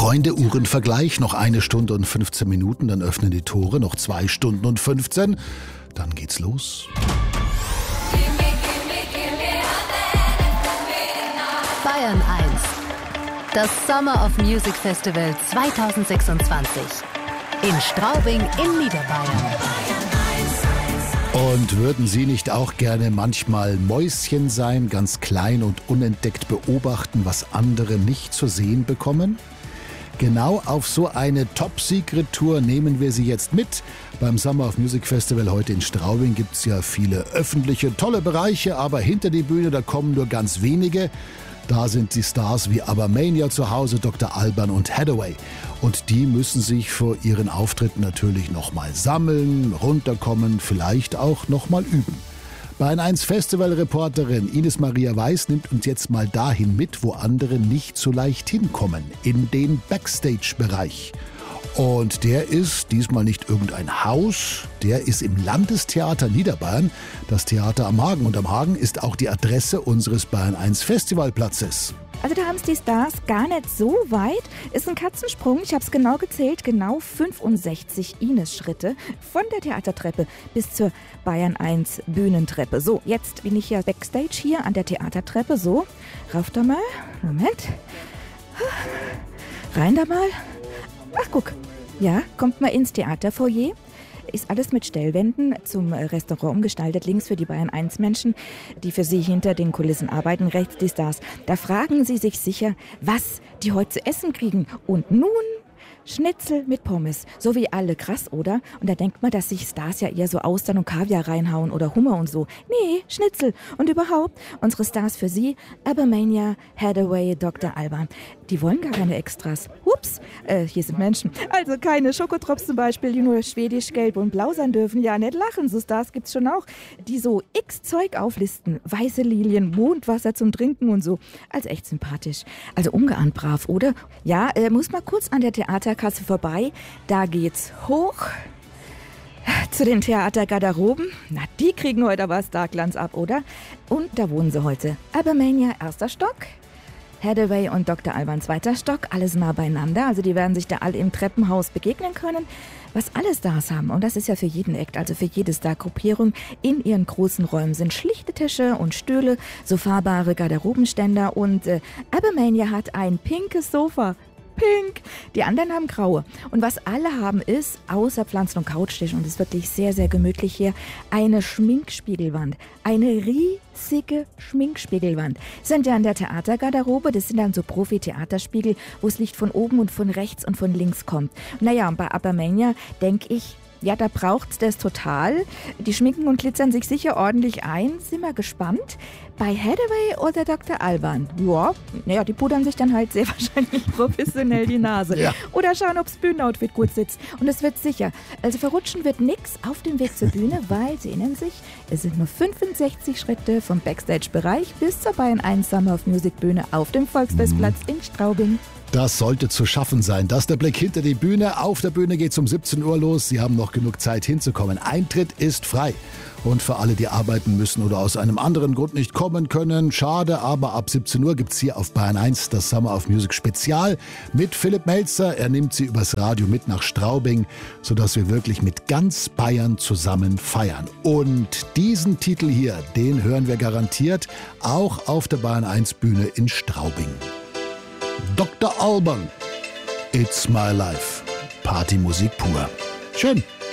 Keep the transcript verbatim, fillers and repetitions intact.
Freunde, Uhrenvergleich, noch eine Stunde und fünfzehn Minuten, dann öffnen die Tore, noch zwei Stunden und fünfzehn, dann geht's los. Bayern eins, das Summer of Music Festival zwanzig sechsundzwanzig in Straubing in Niederbayern. Und würden Sie nicht auch gerne manchmal Mäuschen sein, ganz klein und unentdeckt beobachten, was andere nicht zu sehen bekommen? Genau auf so eine Top-Secret-Tour nehmen wir Sie jetzt mit. Beim Summer of Music Festival heute in Straubing gibt es ja viele öffentliche, tolle Bereiche, aber hinter die Bühne, da kommen nur ganz wenige. Da sind die Stars wie Abermania zu Hause, Doktor Alban und Hathaway. Und die müssen sich vor ihren Auftritten natürlich nochmal sammeln, runterkommen, vielleicht auch nochmal üben. Bayern eins Festivalreporterin Ines Maria Weiß nimmt uns jetzt mal dahin mit, wo andere nicht so leicht hinkommen, in den Backstage-Bereich. Und der ist diesmal nicht irgendein Haus, der ist im Landestheater Niederbayern, das Theater am Hagen. Und am Hagen ist auch die Adresse unseres Bayern eins Festivalplatzes. Also da haben es die Stars gar nicht so weit. Ist ein Katzensprung, ich habe es genau gezählt, genau fünfundsechzig Ines-Schritte von der Theatertreppe bis zur Bayern eins Bühnentreppe. So, jetzt bin ich ja Backstage hier an der Theatertreppe. So, rauf da mal, Moment, rein da mal. Ach, guck, ja, kommt mal ins Theaterfoyer. Ist alles mit Stellwänden zum Restaurant umgestaltet. Links für die Bayern eins Menschen, die für sie hinter den Kulissen arbeiten, rechts die Stars. Da fragen sie sich sicher, was die heute zu essen kriegen. Und nun Schnitzel mit Pommes. So wie alle, krass, oder? Und da denkt man, dass sich Stars ja eher so Austern und Kaviar reinhauen oder Hummer und so. Nee, Schnitzel. Und überhaupt, unsere Stars für sie, Abermania, Hathaway, Doktor Alban. Die wollen gar keine Extras. Ups, äh, hier sind Menschen. Also keine Schokotrops zum Beispiel, die nur schwedisch, gelb und blau sein dürfen. Ja, nicht lachen, so Stars gibt's schon auch, die so x Zeug auflisten. Weiße Lilien, Mondwasser zum Trinken und so. Also echt sympathisch. Also ungeahnt brav, oder? Ja, äh, muss mal kurz an der Theaterkasse vorbei. Da geht's hoch zu den Theatergarderoben. Na, die kriegen heute aber Starglanz ab, oder? Und da wohnen sie heute. Abermania, erster Stock. Hathaway und Doktor Alban, zweiter Stock, alles nah beieinander. Also die werden sich da alle im Treppenhaus begegnen können. Was alle Stars haben, und das ist ja für jeden Act, also für jede Star-Gruppierung, in ihren großen Räumen sind schlichte Tische und Stühle, so fahrbare Garderobenständer und äh, Abermania hat ein pinkes Sofa. Pink. Die anderen haben graue. Und was alle haben ist, außer Pflanzen- und Couchtisch, und es ist wirklich sehr, sehr gemütlich hier, eine Schminkspiegelwand. Eine riesige Schminkspiegelwand. Sind ja in der Theatergarderobe, das sind dann so Profi-Theaterspiegel, wo das Licht von oben und von rechts und von links kommt. Naja, und bei Abermania denke ich, ja, da braucht's das total. Die schminken und glitzern sich sicher ordentlich ein. Sind wir gespannt. Bei Hathaway oder Doktor Alban? Ja, naja, die pudern sich dann halt sehr wahrscheinlich professionell die Nase. Ja. Oder schauen, ob's Bühnenoutfit gut sitzt. Und es wird sicher. Also verrutschen wird nix auf dem Weg zur Bühne, weil, Sie erinnern sich, es sind nur fünfundsechzig Schritte vom Backstage-Bereich bis zur Bayern eins Summer of Music Bühne auf dem Volksfestplatz in Straubing. Das sollte zu schaffen sein. Das ist der Blick hinter die Bühne. Auf der Bühne geht's um siebzehn Uhr los. Sie haben noch genug Zeit hinzukommen. Eintritt ist frei. Und für alle, die arbeiten müssen oder aus einem anderen Grund nicht kommen können, schade, aber ab siebzehn Uhr gibt's hier auf Bayern eins das Summer of Music Spezial mit Philipp Melzer. Er nimmt sie übers Radio mit nach Straubing, sodass wir wirklich mit ganz Bayern zusammen feiern. Und diesen Titel hier, den hören wir garantiert auch auf der Bayern eins Bühne in Straubing. Doktor Alban, It's My Life. Partymusik pur. Schön.